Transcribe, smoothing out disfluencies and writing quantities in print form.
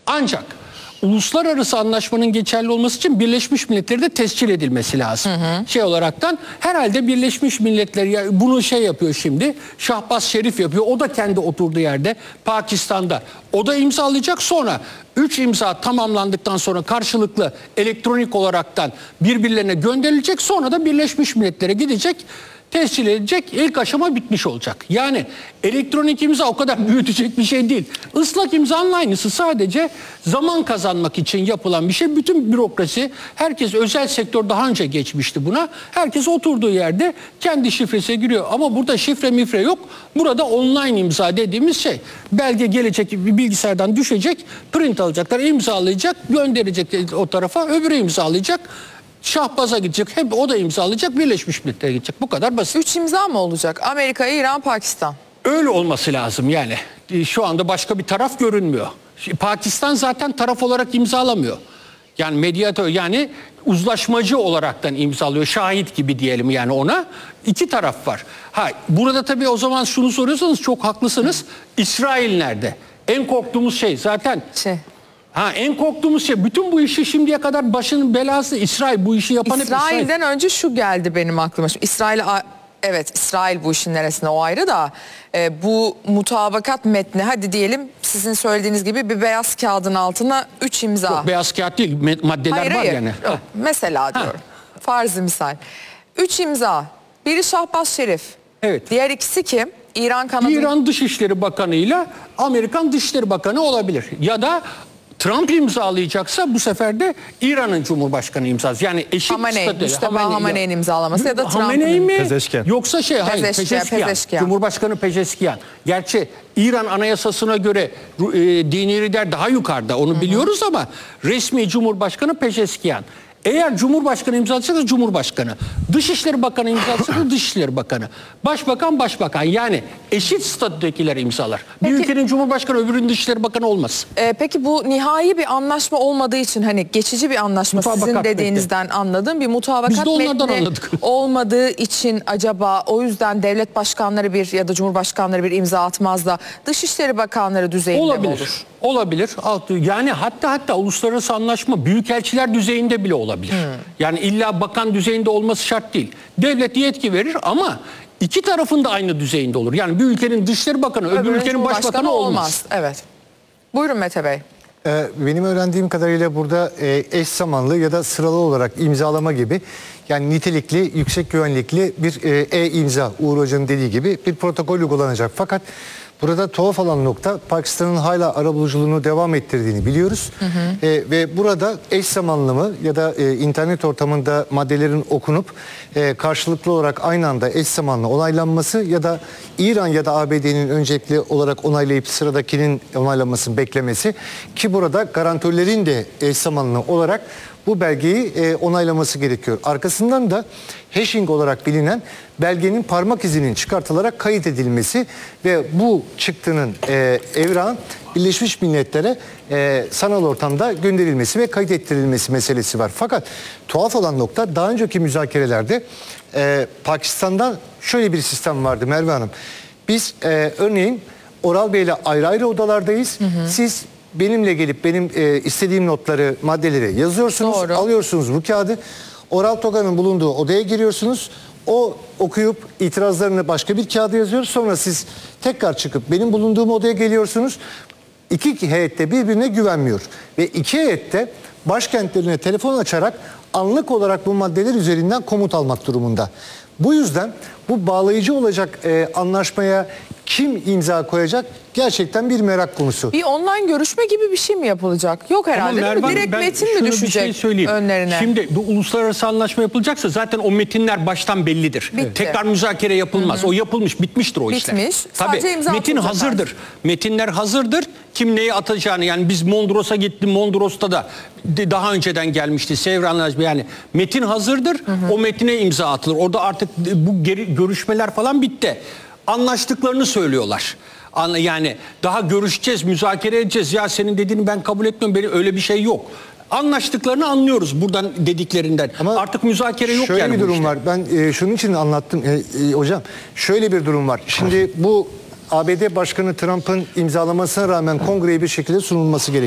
Ancak uluslararası anlaşmanın geçerli olması için Birleşmiş Milletler'de tescil edilmesi lazım. Şey olaraktan herhalde Birleşmiş Milletler bunu yapıyor şimdi. Şahbaz Şerif yapıyor. O da kendi oturduğu yerde Pakistan'da. O da imzalayacak, sonra 3 imza tamamlandıktan sonra karşılıklı elektronik olaraktan birbirlerine gönderilecek. Sonra da Birleşmiş Milletler'e gidecek, tescil edilecek, ilk aşama bitmiş olacak. Yani elektronik imza o kadar büyütecek bir şey değil. Islak imzanın aynısı, sadece zaman kazanmak için yapılan bir şey. Bütün bürokrasi, herkes, özel sektör daha önce geçmişti buna. Herkes oturduğu yerde kendi şifresine giriyor. Ama burada şifre mifre yok. Burada online imza dediğimiz şey. Belge gelecek, bir bilgisayardan düşecek, print alacaklar, imzalayacak, gönderecek o tarafa, öbürü imzalayacak. Şahbaz'a gidecek, hep o da imzalayacak, Birleşmiş Milletler'e gidecek. Bu kadar basit. 3 imza mı olacak? Amerika, İran, Pakistan. Öyle olması lazım yani. Şu anda başka bir taraf görünmüyor. Pakistan zaten taraf olarak imzalamıyor. Yani medyatör, yani uzlaşmacı olaraktan imzalıyor. Şahit gibi diyelim yani ona. İki taraf var. Burada tabii o zaman şunu soruyorsanız çok haklısınız. İsrail nerede? En korktuğumuz şey zaten... en korktuğumuz şey, bütün bu işi şimdiye kadar başının belası İsrail, bu işi yapan hep İsrail. İsrail'den önce şu geldi benim aklıma. Evet, İsrail bu işin neresine, o ayrı da bu mutabakat metni, hadi diyelim sizin söylediğiniz gibi bir beyaz kağıdın altına 3 imza. Yok, beyaz kağıt değil, maddeler var yani. Yok, mesela diyorum. Farzı misal. 3 imza. Biri Şahbaz Şerif. Evet. Diğer ikisi kim? İran Dışişleri Bakanı ile Amerikan Dışişleri Bakanı olabilir. Ya da Trump imzalayacaksa bu sefer de İran'ın Cumhurbaşkanı imzası. Yani eşit statü. Mustafa Hamene'nin imzalaması ya da Hamenei mi? Pezeşkian. Yoksa Pezeşkian. Cumhurbaşkanı Pezeşkian. Gerçi İran anayasasına göre dini lider daha yukarıda, onu biliyoruz, ama resmi Cumhurbaşkanı Pezeşkian. Eğer Cumhurbaşkanı imzalayacaksa Cumhurbaşkanı, Dışişleri Bakanı imzalayacaksa Dışişleri Bakanı, Başbakan Başbakan, yani eşit statüdekiler imzalar. Bir ülkenin Cumhurbaşkanı öbürünün Dışişleri Bakanı olmaz. Peki bu nihai bir anlaşma olmadığı için, hani geçici bir anlaşma, sizin dediğinizden anladığım bir mutabakat metni olmadığı için acaba o yüzden devlet başkanları ya da cumhurbaşkanları bir imza atmaz da Dışişleri Bakanları düzeyinde mi olur? Olabilir. Yani hatta uluslararası anlaşma büyükelçiler düzeyinde bile olabilir. Yani illa bakan düzeyinde olması şart değil. Devlet yetki verir ama iki tarafın da aynı düzeyinde olur. Yani bir ülkenin Dışişleri Bakanı öbür ülkenin Başbakanı olmaz. Evet. Buyurun Mete Bey. Benim öğrendiğim kadarıyla burada eş zamanlı ya da sıralı olarak imzalama gibi, yani nitelikli, yüksek güvenlikli bir e-imza, Uğur Hoca'nın dediği gibi bir protokol uygulanacak. Fakat burada tuhaf olan nokta, Pakistan'ın hala arabuluculuğunu devam ettirdiğini biliyoruz. Ve burada eş zamanlı mı ya da internet ortamında maddelerin okunup karşılıklı olarak aynı anda eş zamanlı onaylanması ya da İran ya da ABD'nin öncelikli olarak onaylayıp sıradakinin onaylanmasını beklemesi, ki burada garantörlerin de eş zamanlı olarak bu belgeyi onaylaması gerekiyor. Arkasından da hashing olarak bilinen belgenin parmak izinin çıkartılarak kayıt edilmesi ve bu çıktının evrağın Birleşmiş Milletler'e sanal ortamda gönderilmesi ve kayıt ettirilmesi meselesi var. Fakat tuhaf olan nokta, daha önceki müzakerelerde Pakistan'dan şöyle bir sistem vardı Merve Hanım. Biz örneğin Oral Bey'le ayrı ayrı odalardayız. Siz benimle gelip benim istediğim notları, maddeleri yazıyorsunuz, alıyorsunuz bu kağıdı. Oral Toga'nın bulunduğu odaya giriyorsunuz. O okuyup itirazlarını başka bir kağıda yazıyor. Sonra siz tekrar çıkıp benim bulunduğum odaya geliyorsunuz. İki heyet de birbirine güvenmiyor. Ve iki heyet de başkentlerine telefon açarak anlık olarak bu maddeler üzerinden komut almak durumunda. Bu yüzden bu bağlayıcı olacak anlaşmaya kim imza koyacak gerçekten bir merak konusu. Bir online görüşme gibi bir şey mi yapılacak? Yok herhalde. Direkt metin mi düşecek önlerine? Şimdi bu uluslararası anlaşma yapılacaksa zaten o metinler baştan bellidir. Tekrar müzakere yapılmaz. O yapılmış, bitmiştir o işler. Bitmiş. Sadece imza metin hazırdır. Metinler hazırdır. Kim neyi atacağını, yani biz Mondros'a gittim. Mondros'ta da daha önceden gelmişti. Sevr Anlaşması, yani metin hazırdır. O metine imza atılır. Orada artık bu görüşmeler falan bitti. Anlaştıklarını söylüyorlar. Yani daha görüşeceğiz, müzakere edeceğiz. Ya senin dediğini ben kabul etmiyorum. Benim öyle bir şey yok. Anlaştıklarını anlıyoruz buradan dediklerinden. Ama artık müzakere yok yani. Şöyle bir durum var. Ben şunun için anlattım hocam. Şöyle bir durum var. Şimdi bu ABD Başkanı Trump'ın imzalamasına rağmen kongreye bir şekilde sunulması gerekiyor.